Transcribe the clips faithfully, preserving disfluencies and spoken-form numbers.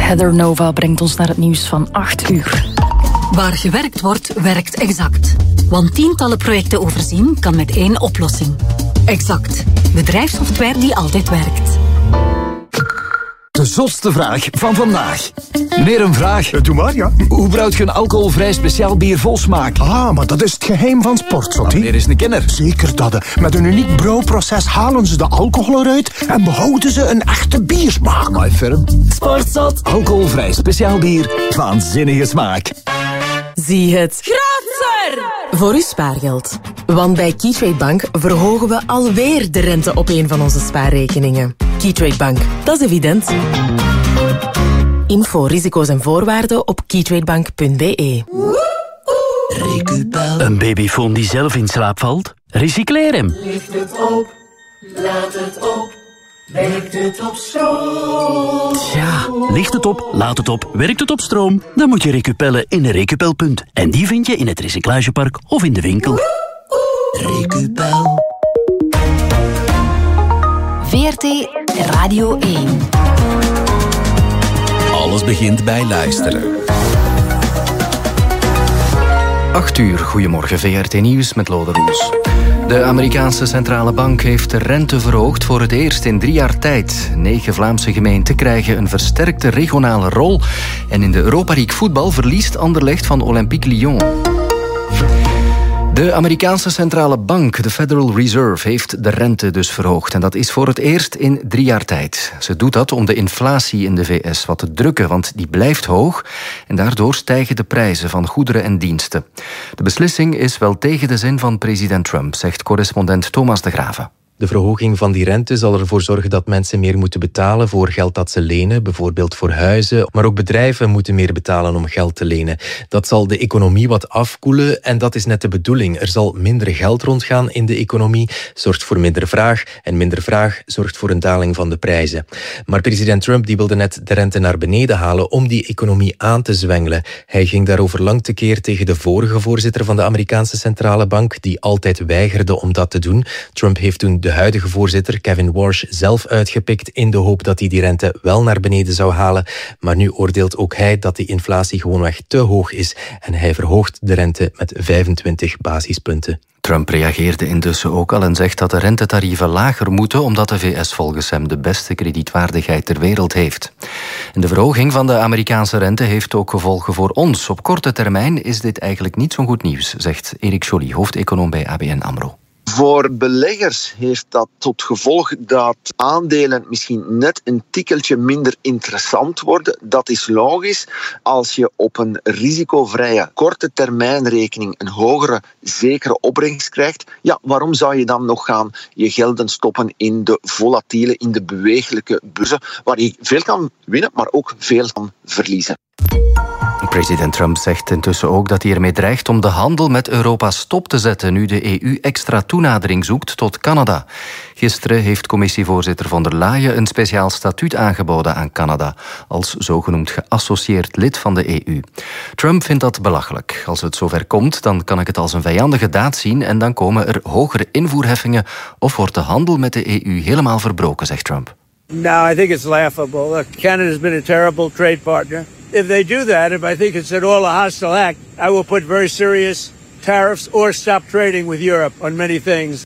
Heather Nova brengt ons naar het nieuws van acht uur. Waar gewerkt wordt, werkt Exact. Want tientallen projecten overzien kan met één oplossing. Exact. Bedrijfssoftware die altijd werkt. De zotste vraag van vandaag. Meneer, een vraag. Doe maar, ja. Hoe brouwt je een alcoholvrij speciaal bier vol smaak? Ah, maar dat is het geheim van Sportzot, hè? Meneer is een kenner. Zeker dat. Met een uniek brouwproces halen ze de alcohol eruit en behouden ze een echte biersmaak. My firm. Sportzot. Alcoholvrij speciaal bier. Waanzinnige smaak. Zie het groter voor uw spaargeld. Want bij Keytrade Bank verhogen we alweer de rente op een van onze spaarrekeningen. Keytrade Bank, dat is evident. Info, risico's en voorwaarden op keytradebank punt b e. Een babyfoon die zelf in slaap valt? Recycleer hem. Licht het op, laat het op, werkt het op stroom. Ja, licht het op, laat het op, werkt het op stroom? Dan moet je Recupellen in een Recupelpunt. En die vind je in het recyclagepark of in de winkel. Recupel. V R T Radio één. Alles begint bij luisteren. acht uur, goedemorgen, V R T Nieuws met Lode Roels. De Amerikaanse Centrale Bank heeft de rente verhoogd voor het eerst in drie jaar tijd. Negen Vlaamse gemeenten krijgen een versterkte regionale rol. En in de Europa League voetbal verliest Anderlecht van Olympique Lyon. De Amerikaanse Centrale Bank, de Federal Reserve, heeft de rente dus verhoogd. En dat is voor het eerst in drie jaar tijd. Ze doet dat om de inflatie in de V S wat te drukken, want die blijft hoog. En daardoor stijgen de prijzen van goederen en diensten. De beslissing is wel tegen de zin van president Trump, zegt correspondent Thomas de Graven. De verhoging van die rente zal ervoor zorgen dat mensen meer moeten betalen voor geld dat ze lenen, bijvoorbeeld voor huizen. Maar ook bedrijven moeten meer betalen om geld te lenen. Dat zal de economie wat afkoelen en dat is net de bedoeling. Er zal minder geld rondgaan in de economie, zorgt voor minder vraag. En minder vraag zorgt voor een daling van de prijzen. Maar president Trump die wilde net de rente naar beneden halen om die economie aan te zwengelen. Hij ging daarover lang tekeer tegen de vorige voorzitter van de Amerikaanse Centrale Bank, die altijd weigerde om dat te doen. Trump heeft toen de huidige voorzitter, Kevin Warsh, zelf uitgepikt in de hoop dat hij die rente wel naar beneden zou halen. Maar nu oordeelt ook hij dat die inflatie gewoonweg te hoog is en hij verhoogt de rente met vijfentwintig basispunten. Trump reageerde intussen ook al en zegt dat de rentetarieven lager moeten omdat de V S volgens hem de beste kredietwaardigheid ter wereld heeft. En de verhoging van de Amerikaanse rente heeft ook gevolgen voor ons. Op korte termijn is dit eigenlijk niet zo'n goed nieuws, zegt Erik Joly, hoofdeconoom bij A B N AMRO. Voor beleggers heeft dat tot gevolg dat aandelen misschien net een tikkeltje minder interessant worden. Dat is logisch. Als je op een risicovrije korte termijnrekening een hogere zekere opbrengst krijgt, ja, waarom zou je dan nog gaan je gelden stoppen in de volatiele, in de bewegelijke beurzen, waar je veel kan winnen, maar ook veel kan verliezen. President Trump zegt intussen ook dat hij ermee dreigt om de handel met Europa stop te zetten nu de E U extra toenadering zoekt tot Canada. Gisteren heeft commissievoorzitter von der Leyen een speciaal statuut aangeboden aan Canada als zogenoemd geassocieerd lid van de E U. Trump vindt dat belachelijk. Als het zover komt, dan kan ik het als een vijandige daad zien en dan komen er hogere invoerheffingen of wordt de handel met de E U helemaal verbroken, zegt Trump. No, I think it's laughable. Look, Canada's been a terrible trade partner. If they do that, if I think it's at all a hostile act, I will put very serious tariffs or stop trading with Europe on many things.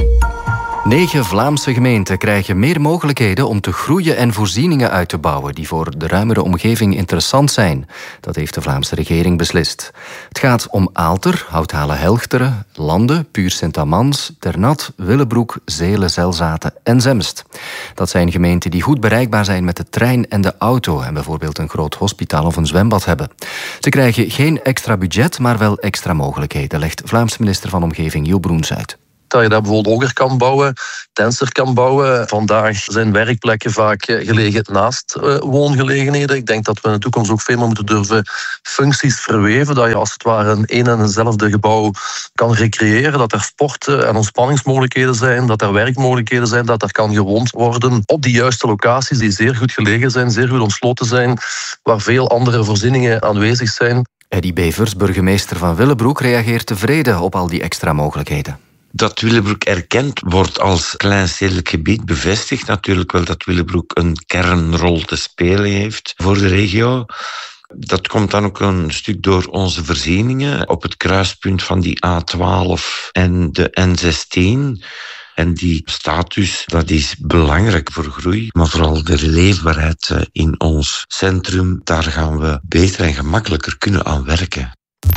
Negen Vlaamse gemeenten krijgen meer mogelijkheden om te groeien en voorzieningen uit te bouwen die voor de ruimere omgeving interessant zijn. Dat heeft de Vlaamse regering beslist. Het gaat om Aalter, Houthalen-Helchteren, Lande, Puur Sint-Amans, Ternat, Willebroek, Zelen, Zelzaten en Zemst. Dat zijn gemeenten die goed bereikbaar zijn met de trein en de auto en bijvoorbeeld een groot hospitaal of een zwembad hebben. Ze krijgen geen extra budget, maar wel extra mogelijkheden, legt Vlaams minister van Omgeving Joep Broens uit. Dat je daar bijvoorbeeld hoger kan bouwen, denser kan bouwen. Vandaag zijn werkplekken vaak gelegen naast uh, woongelegenheden. Ik denk dat we in de toekomst ook veel meer moeten durven functies verweven. Dat je als het ware een een en eenzelfde gebouw kan recreëren. Dat er sport- en ontspanningsmogelijkheden zijn. Dat er werkmogelijkheden zijn. Dat er kan gewoond worden op die juiste locaties die zeer goed gelegen zijn, zeer goed omsloten zijn. Waar veel andere voorzieningen aanwezig zijn. Eddy Bevers, burgemeester van Willebroek, reageert tevreden op al die extra mogelijkheden. Dat Willebroek erkend wordt als kleinstedelijk gebied bevestigt natuurlijk wel dat Willebroek een kernrol te spelen heeft voor de regio. Dat komt dan ook een stuk door onze voorzieningen op het kruispunt van die A twaalf en de N zestien. En die status, dat is belangrijk voor groei, maar vooral de leefbaarheid in ons centrum, daar gaan we beter en gemakkelijker kunnen aan werken.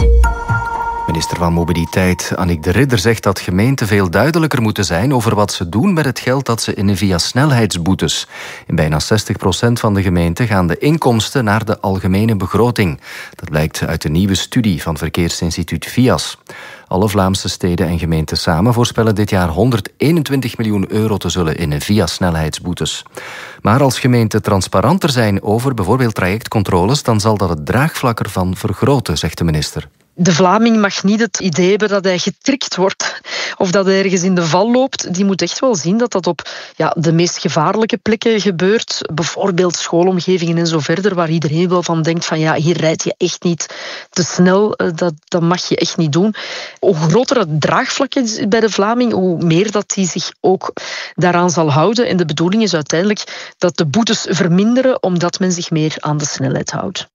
Minister van Mobiliteit Annick de Ridder zegt dat gemeenten veel duidelijker moeten zijn over wat ze doen met het geld dat ze innen via snelheidsboetes. In bijna zestig procent van de gemeenten gaan de inkomsten naar de algemene begroting. Dat blijkt uit een nieuwe studie van verkeersinstituut V I A S. Alle Vlaamse steden en gemeenten samen voorspellen dit jaar honderdeenentwintig miljoen euro te zullen innen via snelheidsboetes. Maar als gemeenten transparanter zijn over bijvoorbeeld trajectcontroles, dan zal dat het draagvlak ervan vergroten, zegt de minister. De Vlaming mag niet het idee hebben dat hij getrikt wordt of dat hij ergens in de val loopt. Die moet echt wel zien dat dat op ja, de meest gevaarlijke plekken gebeurt. Bijvoorbeeld schoolomgevingen en zo verder, waar iedereen wel van denkt van ja, hier rijd je echt niet te snel. Dat, dat mag je echt niet doen. Hoe groter het draagvlak is bij de Vlaming, hoe meer dat hij zich ook daaraan zal houden. En de bedoeling is uiteindelijk dat de boetes verminderen, omdat men zich meer aan de snelheid houdt.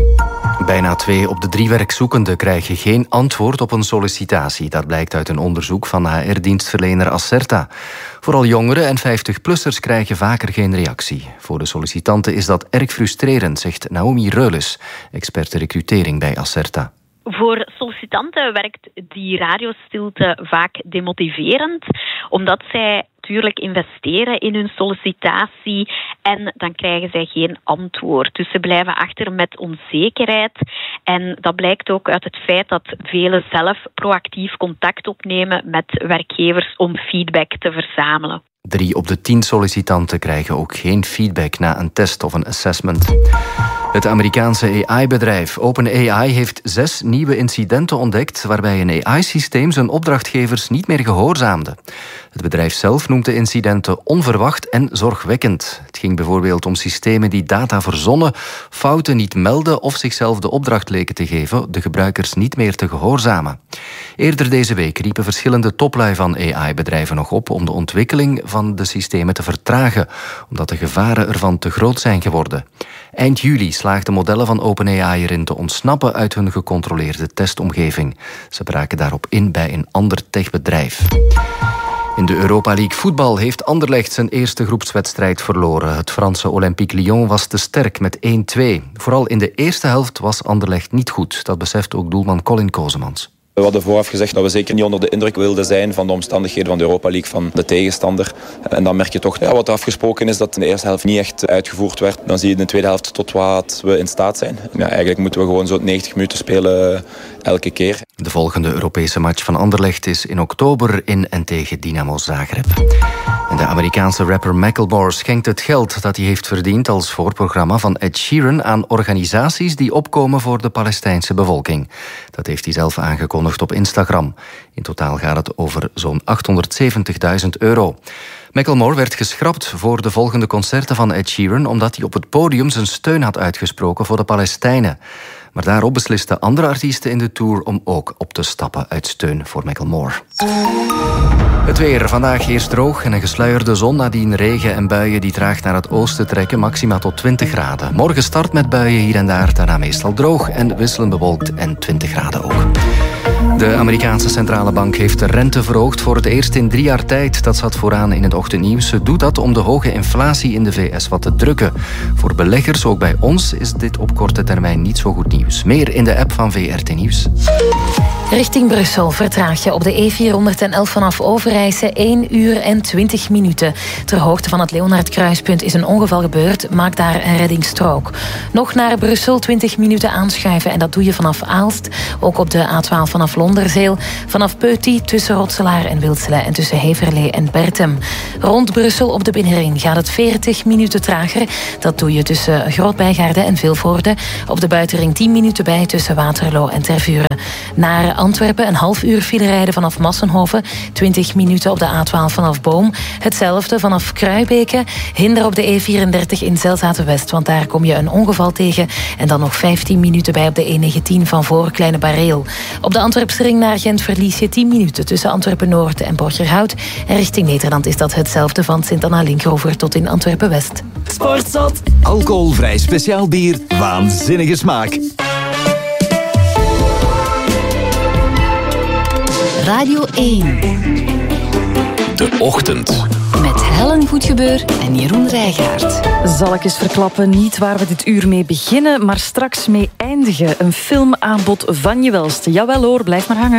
Bijna twee op de drie werkzoekenden krijgen geen antwoord op een sollicitatie. Dat blijkt uit een onderzoek van H R-dienstverlener Acerta. Vooral jongeren en vijftig-plussers krijgen vaker geen reactie. Voor de sollicitanten is dat erg frustrerend, zegt Naomi Reules, expert recrutering bij Acerta. Voor sollicitanten werkt die radiostilte vaak demotiverend, omdat zij natuurlijk investeren in hun sollicitatie en dan krijgen zij geen antwoord. Dus ze blijven achter met onzekerheid. En dat blijkt ook uit het feit dat velen zelf proactief contact opnemen met werkgevers om feedback te verzamelen. Drie op de tien sollicitanten krijgen ook geen feedback na een test of een assessment. Het Amerikaanse A I-bedrijf OpenAI heeft zes nieuwe incidenten ontdekt waarbij een A I-systeem zijn opdrachtgevers niet meer gehoorzaamde. Het bedrijf zelf noemt de incidenten onverwacht en zorgwekkend. Het ging bijvoorbeeld om systemen die data verzonnen, fouten niet melden of zichzelf de opdracht leken te geven de gebruikers niet meer te gehoorzamen. Eerder deze week riepen verschillende toplui van A I-bedrijven nog op om de ontwikkeling van de systemen te vertragen, omdat de gevaren ervan te groot zijn geworden. Eind juli slaagden modellen van OpenAI erin te ontsnappen uit hun gecontroleerde testomgeving. Ze braken daarop in bij een ander techbedrijf. In de Europa League voetbal heeft Anderlecht zijn eerste groepswedstrijd verloren. Het Franse Olympique Lyon was te sterk met één twee. Vooral in de eerste helft was Anderlecht niet goed. Dat beseft ook doelman Colin Kozemans. We hadden vooraf gezegd dat we zeker niet onder de indruk wilden zijn van de omstandigheden van de Europa League, van de tegenstander. En dan merk je toch ja, wat er afgesproken is dat in de eerste helft niet echt uitgevoerd werd. Dan zie je in de tweede helft tot wat we in staat zijn. Ja, eigenlijk moeten we gewoon zo negentig minuten spelen elke keer. De volgende Europese match van Anderlecht is in oktober in en tegen Dynamo Zagreb. En de Amerikaanse rapper Macklemore schenkt het geld dat hij heeft verdiend als voorprogramma van Ed Sheeran aan organisaties die opkomen voor de Palestijnse bevolking. Dat heeft hij zelf aangekondigd op Instagram. In totaal gaat het over zo'n achthonderdzeventigduizend euro. Macklemore werd geschrapt voor de volgende concerten van Ed Sheeran omdat hij op het podium zijn steun had uitgesproken voor de Palestijnen. Maar daarop beslisten andere artiesten in de tour om ook op te stappen uit steun voor Macklemore. Het weer. Vandaag eerst droog en een gesluierde zon, nadien regen en buien die traag naar het oosten trekken, maxima tot twintig graden. Morgen start met buien hier en daar, daarna meestal droog en wisselend bewolkt en twintig graden ook. De Amerikaanse centrale bank heeft de rente verhoogd voor het eerst in drie jaar tijd. Dat zat vooraan in het ochtendnieuws. Ze doet dat om de hoge inflatie in de V S wat te drukken. Voor beleggers, ook bij ons, is dit op korte termijn niet zo goed nieuws. Meer in de app van V R T Nieuws. Richting Brussel vertraag je op de E vierhonderdelf vanaf Overijse één uur en twintig minuten. Ter hoogte van het Leonhardkruispunt is een ongeval gebeurd. Maak daar een reddingsstrook. Nog naar Brussel twintig minuten aanschuiven en dat doe je vanaf Aalst. Ook op de A twaalf vanaf Londerzeel. Vanaf Peuty tussen Rotselaar en Wilsele en tussen Heverlee en Bertem. Rond Brussel op de binnenring gaat het veertig minuten trager. Dat doe je tussen Grootbijgaarde en Vilvoorde. Op de buitenring tien minuten bij tussen Waterloo en Tervuren. Naar Antwerpen een half uur file rijden vanaf Massenhoven. twintig minuten op de A twaalf vanaf Boom. Hetzelfde vanaf Kruibeke. Hinder op de E vierendertig in Zelzaten-West, want daar kom je een ongeval tegen. En dan nog vijftien minuten bij op de E negentien van voor Kleine Bareel. Op de Antwerpse Westerring naar Gent verlies je tien minuten tussen Antwerpen-Noord en Borgerhout. En richting Nederland is dat hetzelfde van Sint-Anna-Linkeroever tot in Antwerpen-West. Sportzot. Alcoholvrij speciaal bier, waanzinnige smaak. Radio één. De Ochtend. Met Helen Goedgebeur en Jeroen Rijgaard. Zal ik eens verklappen, niet waar we dit uur mee beginnen, maar straks mee eindigen. Een filmaanbod van je welste. Jawel hoor, blijf maar hangen.